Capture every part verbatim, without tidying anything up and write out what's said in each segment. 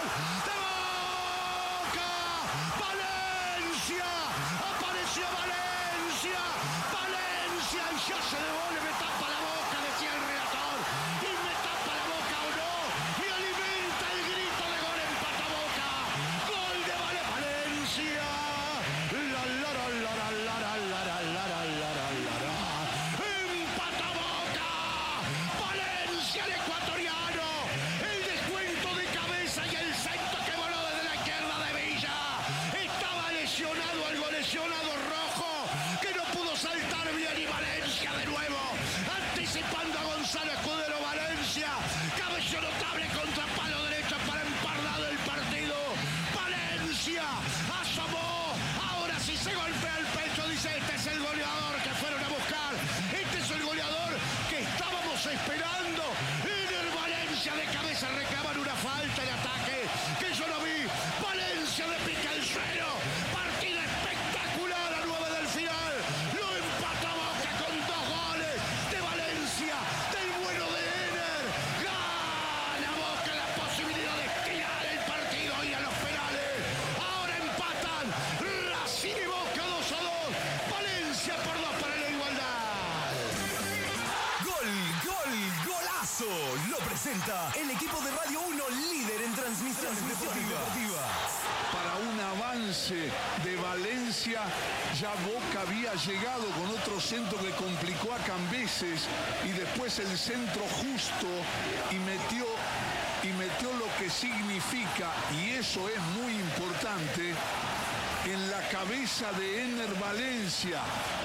de Boca. Valencia, apareció Valencia. Valencia y ya se devuelve, me tapa la boca, decía el relator. Y me tapa la boca o no. Y alimenta el grito de gol, empata Boca. Gol de Vale Valencia. La la la la la la la la la la la la la. Empata Boca. Valencia el ecuatoriano. El descuento de cabeza y el centro que voló desde la izquierda de Villa. Estaba lesionado algo lesionado Rojo, que no pudo saltar bien, y Valencia de nuevo, anticipando a Gonzalo Escudero. Valencia, cabello notable contra palo derecho para empardar el partido. Valencia asomó, ahora sí se golpea el pecho, dice: este es el goleador que fueron a buscar, este es el goleador que estábamos esperando. En el Valencia de cabeza reclaman una falta de ataque que yo no vi. Valencia de pica el suelo, partido espectacular a nueve del final. Lo empata Boca con dos goles de Valencia, del bueno de Ener. Gana Boca la posibilidad de estirar el partido y a los penales. Ahora empatan Racing y Boca dos a dos. Valencia por dos para la igualdad. Gol, gol, golazo. Lo presenta el equipo de Radio uno, líder en transmisiones deportivas. Para un avance de Valencia, ya Boca había llegado con otro centro que complicó a Cambeses, y después el centro justo y metió, y metió lo que significa, y eso es muy importante, en la cabeza de Ener Valencia.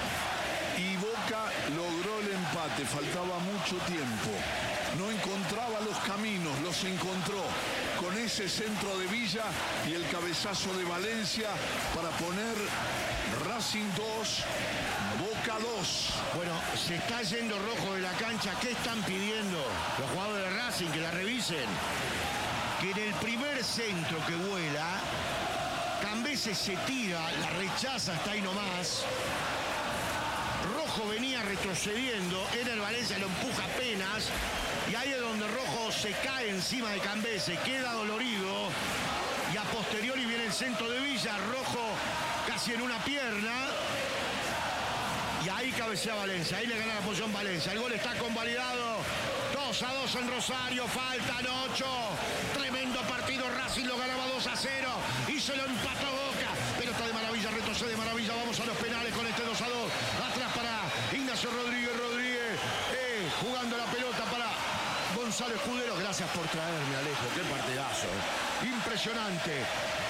Y Boca logró el empate, faltaba mucho tiempo. No encontraba los caminos, los encontró con ese centro de Villa y el cabezazo de Valencia para poner Racing dos, Boca dos. Bueno, se está yendo Rojo de la cancha. ¿Qué están pidiendo los jugadores de Racing? Que la revisen. Que en el primer centro que vuela, Cambeses se tira, la rechaza, está ahí nomás. Rojo venía retrocediendo, Ener Valencia lo empuja apenas, y ahí es donde Rojo se cae encima de Cambeses, queda dolorido, y a posteriori viene el centro de Villa, Rojo casi en una pierna, y ahí cabecea Valencia, ahí le gana la posición Valencia. El gol está convalidado, dos a dos en Rosario, faltan ocho, tremendo partido, Racing lo ganaba dos a cero, y se lo empató Boca. Pelota de Maravilla, retrocede de Maravilla, vamos a los penales con este dos a dos, atrás para Ignacio Rodríguez, Rodríguez, eh, jugando la pelota para Gonzalo Escudero. Gracias por traerme, Alejo, qué partidazo, eh. Impresionante.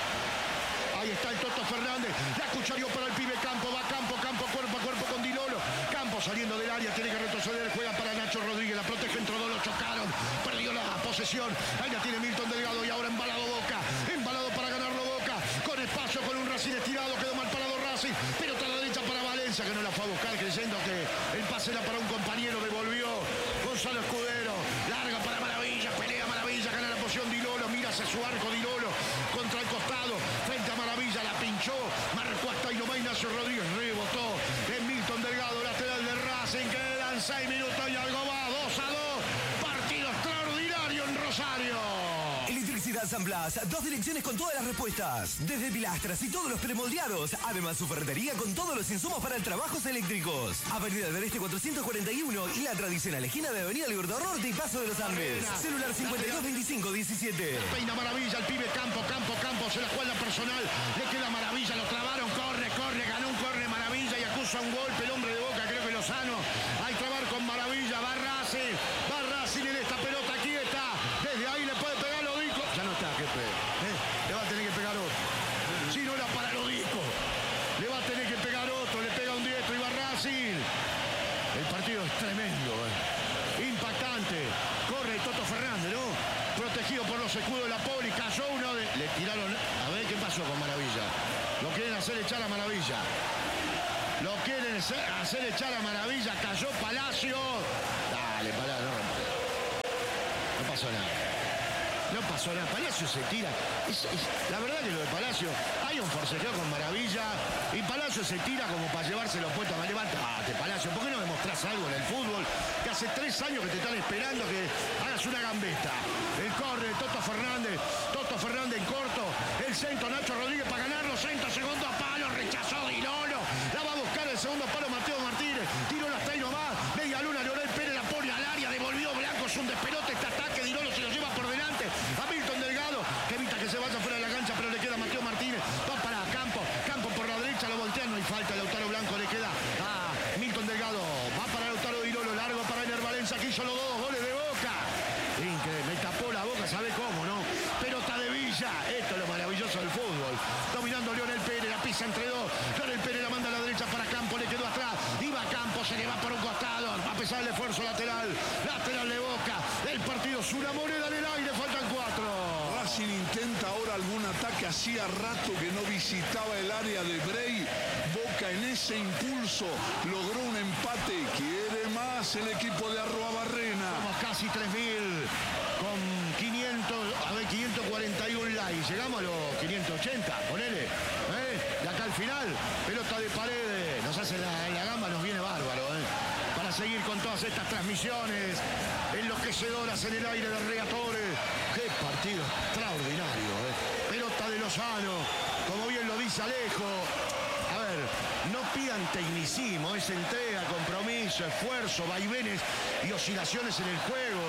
Ahí está el Toto Fernández, la cucharió para el pibe Campo, va Campo, Campo cuerpo a cuerpo con Dinolo, Campo saliendo del área, tiene que retroceder, juega para Nacho Rodríguez, la protege, entre dos, lo chocaron, perdió la posesión, ahí la tiene Milton Delgado, y ahora embalado Boca, embalado para ganarlo Boca, con espacio, con un Racing estirado, quedó mal parado Racing, pelota a la derecha para Valencia, que no la fue a buscar, creyendo que el pase era para un compañero, devolvió Gonzalo Escudero, larga para Maravilla, pelea Maravilla, gana la posición Dinolo, mira hacia su arco Dinolo, contra el costado, frente a Maravilla, la pinchó, marcó hasta ahí nomás Ignacio Rodríguez, rebotó en Milton Delgado, lateral de Racing, quedan seis minutos y algo va, dos a dos, partido extraordinario en Rosario. Electricidad San Blas, dos direcciones con todas las respuestas, desde pilastras y todos los premoldeados, además su ferretería con todos los insumos para trabajos eléctricos. Avenida del Este cuatrocientos cuarenta y uno y la tradicional esquina de Avenida Libertador Norte y Paso de los Andes. Celular cincuenta y dos veinticinco diecisiete. Peina Maravilla, el pibe Campo, Campo, Campo, se la juega personal, le queda Maravilla, lo trabaron, corre, corre, ganó un corre Maravilla y acusa un golpe el hombre de Boca, creo que Lozano, hay trabar con Maravilla, va Racing, va Racing en esta pelota quieta, desde ahí le puede pegar Lodico, ya no está, qué pedo, ¿eh? Le va a tener que pegar otro, si no era para Lodico, le va a tener que pegar otro, le pega un diestro y va Racing, el partido es tremendo, ¿eh? Impactante, corre Toto Fernández, ¿no? Protegido por los escudos de la Poli, cayó uno de... Le tiraron... A ver qué pasó con Maravilla. Lo quieren hacer echar a Maravilla. Lo quieren hacer echar a Maravilla. Cayó Palacio. Dale, Palacio, no. No pasó nada. No pasó nada. Palacio se tira. Es, es, la verdad que lo de Palacio, hay un forcejeo con Maravilla y Palacio se tira como para llevárselo puesto. Levantate, Palacio. ¿Por qué no demostrás algo en el fútbol? Que hace tres años que te están esperando que hagas una gambeta. El corre, Toto Fernández. Toto Fernández centro, Nacho Rodríguez para ganarlo, centro, segundo palo, rechazó Di Lolo, la va a buscar el segundo palo Mateo Martínez, tiró la hasta ahí nomás, media luna, Leonel Pérez la pone al área, devolvió Blanco, es un despelote, este ataque, Di Lolo se lo lleva por delante, a Milton Delgado, que evita que se vaya fuera de la cancha, pero le queda Mateo Martínez, va para Campo, Campo por la derecha, lo voltean, no hay falta, Lautaro Blanco le queda a Milton Delgado, va para Lautaro Di Lolo, largo para Ener Valencia, que hizo los dos goles de Boca, increíble, me tapó la boca, ¿sabe cómo, no? Pelota de Villa, esto es lo maravilloso del fútbol, dominando Leonel Pérez, la pisa entre dos, Leonel Pérez la manda a la derecha para Campo, le quedó atrás, iba Campo, se le va por un costado, a pesar del esfuerzo lateral, lateral de Boca, el partido es una moneda en el aire, faltan cuatro. Racing intenta ahora algún ataque, hacía rato que no visitaba el área de Brey, Boca en ese impulso logró un empate, quiere más el equipo de Arruabarrena. Somos casi tres mil, con quinientos, a ver, quinientos cuarenta y uno likes, llegamos a los quinientos ochenta, ponele, ¿eh? De acá al final, pelota de Paredes, nos hace la, la gamba, nos viene bárbaro, ¿eh? Para seguir con todas estas transmisiones enloquecedoras en el aire de Regatores. Qué partido extraordinario, ¿eh? Pelota de Lozano, como bien lo dice Alejo. A ver, no pidan tecnicismo, es entrega, compromiso, esfuerzo, vaivenes y oscilaciones en el juego.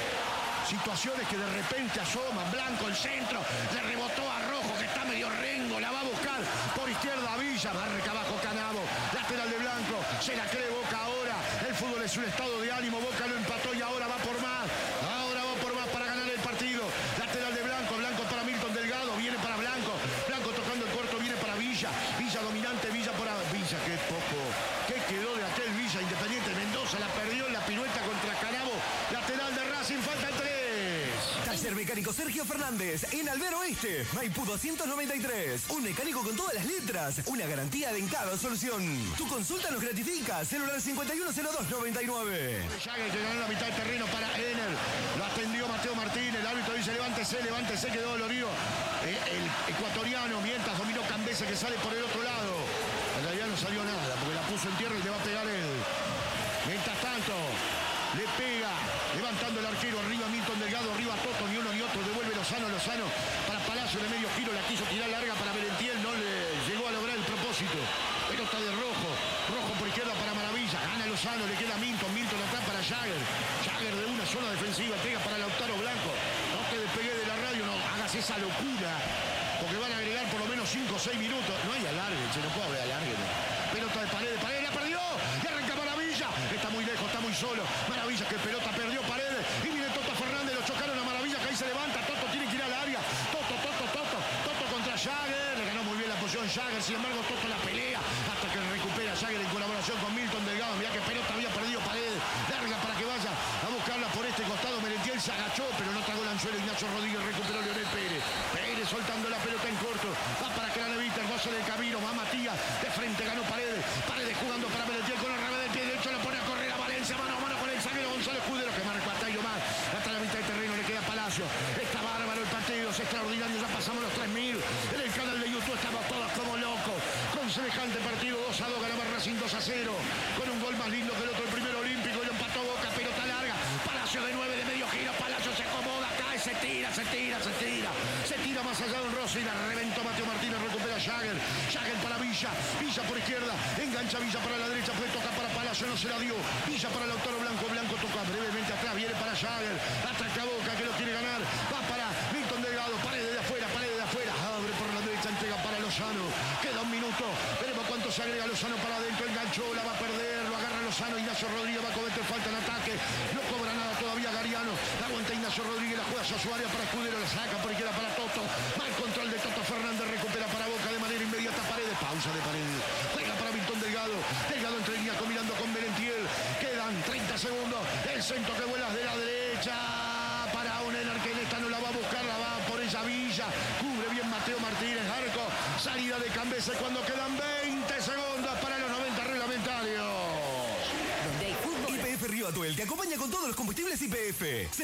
Situaciones que de repente asoman, Blanco el centro, le rebotó a Rojo que está medio rengo, la va a buscar por izquierda a Villa, marca abajo Canavo, lateral de Blanco, se la cree Boca ahora, el fútbol es un estado de ánimo, Boca lo empató y ahora va por más, ahora va por más para ganar el partido, lateral de Blanco, Blanco para Milton Delgado, viene para Blanco, Blanco tocando el corto, viene para Villa, Villa dominante, Villa para Villa, qué poco, qué quedó de aquel Villa, Independiente Mendoza, la perdió en la pirueta contra Canavo, lateral de Racing, falta el tres. Taller Mecánico Sergio Fernández, en Albero Oeste, Maipú doscientos noventa y tres. Un mecánico con todas las letras, una garantía de en cada solución. Tu consulta nos gratifica, celular cincuenta y uno cero dos noventa y nueve. Jagger que ganó la mitad del terreno para Ener, lo atendió Mateo Martínez, el árbitro dice levántese, levántese, quedó dolorido. Eh, el ecuatoriano, mientras dominó Cambese que sale por el otro lado. En realidad no salió nada, porque la puso en tierra y le va a pegar él. Mientras tanto, le pega, levantando el arquero, arriba Milton Delgado, arriba Toto, ni uno ni otro, devuelve Lozano, Lozano para Palacio de medio giro, la quiso tirar larga para Merentiel, no le llegó a lograr el propósito. Pelota de Rojo, Rojo por izquierda para Maravilla, gana Lozano, le queda Milton, Milton atrás para Jagger, Jagger de una zona defensiva, entrega para Lautaro Blanco, no te despegué de la radio, no hagas esa locura, porque van a agregar por lo menos cinco o seis minutos, no hay alargue, se no puede haber alargue, no. Pelota de Paredes, Paredes la perdió, y arranca Maravilla, está muy lejos, está muy solo, Maravilla que pelota perdió Paredes, y viene Toto Fernández, lo chocaron a Maravilla, que ahí se levanta, Toto tiene que ir al área, Toto, Toto, Toto, Toto contra Jagger, le ganó muy bien la posición Jagger, sin embargo Toto la pelea, hasta que recupera Jagger en colaboración con Milton Delgado, mirá que pelota había perdido Paredes, larga para que vaya a buscarla por este costado, Merentiel se agachó, pero no tragó el anzuelo, Ignacio Rodríguez recuperó Leonel Pérez, Pérez soltando la pelota en corto, va para que la levita, el goce del camino, va Matías, de frente ganó Paredes, Paredes jugando para Merentiel con el revés del pie derecho, lo pone a correr a Valencia, mano a mano con el zaguero Gonzalo Escudero, que marca a Tayo más, hasta la mitad del terreno le queda Palacio, está bárbaro el partido, es extraordinario, ya pasamos los tres mil, en el canal de YouTube estamos todos como locos, con semejante partido, dos a dos, ganaba Racing dos a cero, con un gol más lindo que el otro, el primero olímpico, y lo empató Boca, pelota larga, Palacio de nueve de medio giro, Palacio se acomoda, cae, se tira, se tira, se tira, se tira más allá de un Rossi, la reventó Mateo Martínez, recupera Jagger, Jagger para Villa, Villa por izquierda, engancha Villa para la derecha, puede tocar para Palacio, no se la dio, Villa para Lautaro Blanco, Blanco toca brevemente atrás, viene para Jagger, ataca Boca que lo quiere ganar, va para Milton Delgado, Paredes de afuera, Paredes de afuera, abre por la derecha, entrega para Lozano, queda un minuto, veremos cuánto se agrega Lozano para adentro, enganchó, la va a perder, lo agarra Lozano, Ignacio Rodríguez va a cometer falta en ataque, no cobra nada todavía Gariano, la aguanta Ignacio Rodríguez, la juega hacia su área para Escudero, la saca por izquierda para Toto, mal control de Toto Fernández, recupera para Boca de manera inmediata Paredes, pausa de Paredes, juega para Milton Delgado, Delgado entre línea combinando con Merentiel, quedan treinta segundos, el centro que vuela de la derecha para un Ener que en esta no la va a buscar, la va por ella Villa, cubre bien Mateo Martínez, arco, salida de Cambese cuando quedan veinte segundos para los noventa reglamentarios. Y P F Río Atuel te acompaña con todos los combustibles Y P F.